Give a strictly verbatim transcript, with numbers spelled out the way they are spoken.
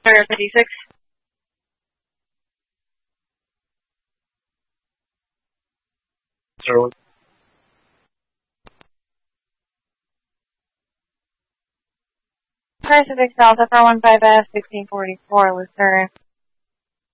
Area fifty-six. Zero. Pacific South, F R one five F, sixteen forty-four, Lucerne.